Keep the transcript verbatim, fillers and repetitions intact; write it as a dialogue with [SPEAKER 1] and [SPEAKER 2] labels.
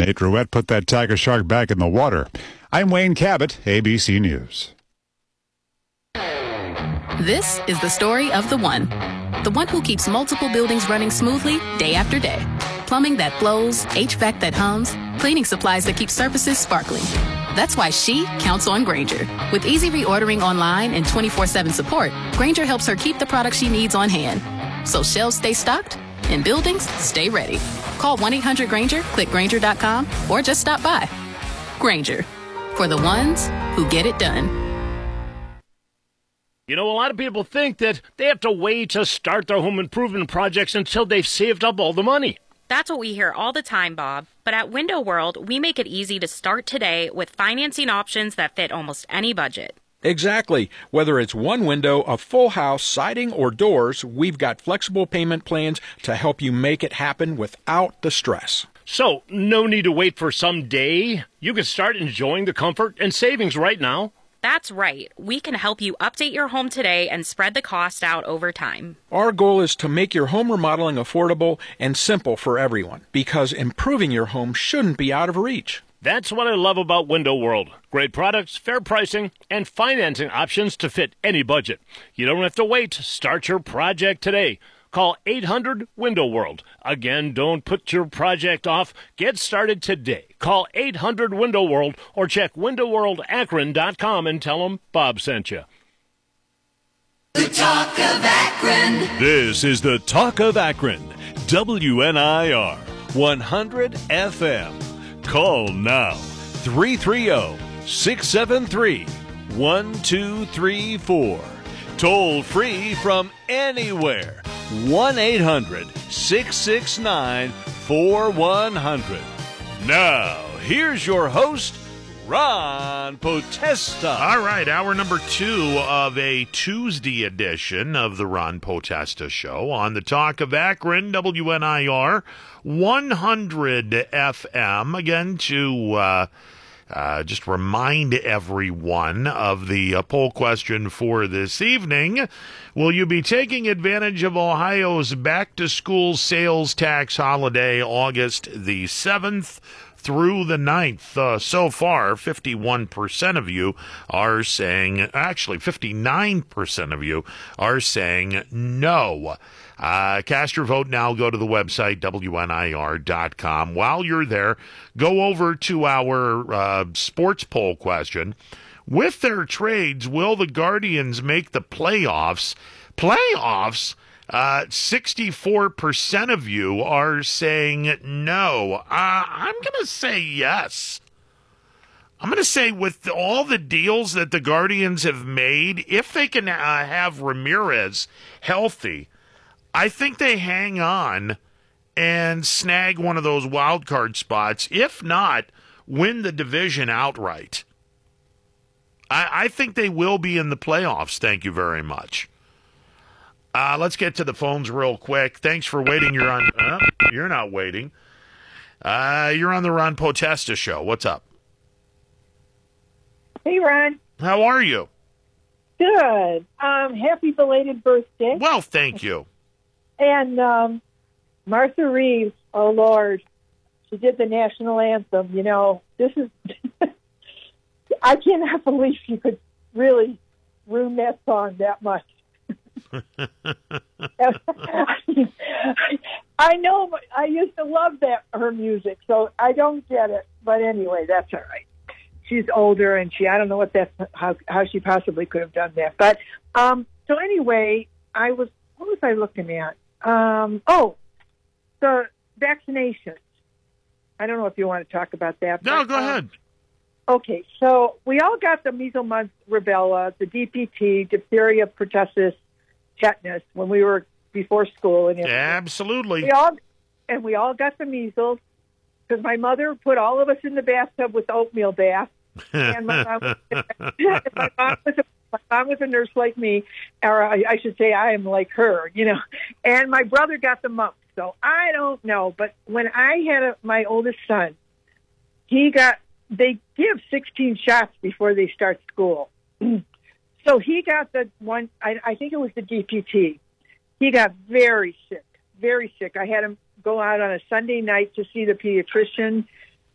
[SPEAKER 1] Nate Ruette put that tiger shark back in the water. I'm Wayne Cabot, A B C News.
[SPEAKER 2] This is the story of the one. The one who keeps multiple buildings running smoothly day after day. Plumbing that flows, H V A C that hums, cleaning supplies that keep surfaces sparkling. That's why she counts on Grainger. With easy reordering online and twenty-four seven support, Grainger helps her keep the products she needs on hand. So shelves stay stocked and buildings stay ready. Call one eight hundred Grainger, click Grainger dot com, or just stop by. Grainger, for the ones who get it done.
[SPEAKER 3] You know, a lot of people think that they have to wait to start their home improvement projects until they've saved up all the money.
[SPEAKER 4] That's what we hear all the time, Bob. But at Window World, we make it easy to start today with financing options that fit almost any budget.
[SPEAKER 5] Exactly. Whether it's one window, a full house, siding, or doors, we've got flexible payment plans to help you make it happen without the stress.
[SPEAKER 3] So, no need to wait for some day. You can start enjoying the comfort and savings right now.
[SPEAKER 4] That's right. We can help you update your home today and spread the cost out over time.
[SPEAKER 5] Our goal is to make your home remodeling affordable and simple for everyone, because improving your home shouldn't be out of reach.
[SPEAKER 3] That's what I love about Window World. Great products, fair pricing, and financing options to fit any budget. You don't have to wait. Start your project today. Call eight hundred window world. Again, don't put your project off. Get started today. Call eight hundred window world or check window world akron dot com and tell them Bob sent you.
[SPEAKER 6] The Talk of Akron.
[SPEAKER 7] This is the Talk of Akron. W N I R one hundred F M. Call now. three three zero, six seven three, one two three four. Toll free from anywhere. one eight hundred, six six nine, four one zero zero. Now, here's your host, Ron Potesta.
[SPEAKER 8] All right, hour number two of a Tuesday edition of the Ron Potesta Show on the Talk of Akron, W N I R one hundred F M. Again, to uh, uh, just remind everyone of the uh, poll question for this evening. Will you be taking advantage of Ohio's back-to-school sales tax holiday August the seventh through the ninth? Uh, so far, fifty-one percent of you are saying, actually fifty-nine percent of you are saying no. Uh, cast your vote now. Go to the website, W N I R dot com. While you're there, go over to our uh, sports poll question. With their trades, will the Guardians make the playoffs? Playoffs? Uh, sixty-four percent of you are saying no. Uh, I'm going to say yes. I'm going to say with all the deals that the Guardians have made, if they can uh, have Ramirez healthy, I think they hang on and snag one of those wild card spots. If not, win the division outright. I, I think they will be in the playoffs. Thank you very much. Uh, let's get to the phones real quick. Thanks for waiting. You're on. Uh, you're not waiting. Uh, you're on the Ron Potesta Show. What's up?
[SPEAKER 9] Hey, Ron.
[SPEAKER 8] How are you?
[SPEAKER 9] Good. Um, happy belated birthday.
[SPEAKER 8] Well, thank you.
[SPEAKER 9] And um, Martha Reeves, oh, Lord, she did the national anthem. You know, this is, I cannot believe she could really ruin that song that much. I know, but I used to love that, her music, so I don't get it. But anyway, that's all right. She's older, and she, I don't know what that's, how, how she possibly could have done that. But, um, so anyway, I was, what was I looking at? Um, oh, the vaccinations. I don't know if you want to talk about that.
[SPEAKER 8] No,
[SPEAKER 9] but,
[SPEAKER 8] go
[SPEAKER 9] um,
[SPEAKER 8] ahead.
[SPEAKER 9] Okay, so we all got the measles, mumps, rubella, the D P T, diphtheria, pertussis, tetanus when we were before school. And everything.
[SPEAKER 8] Absolutely.
[SPEAKER 9] We all, and we all got the measles because my mother put all of us in the bathtub with oatmeal bath. And my mom, was, my, mom was a, my mom was a nurse like me, or I, I should say I am like her, you know. And my brother got the mumps, so I don't know. But when I had a, my oldest son, he got, they give sixteen shots before they start school. So he got the one, I, I think it was the D P T. He got very sick, very sick. I had him go out on a Sunday night to see the pediatrician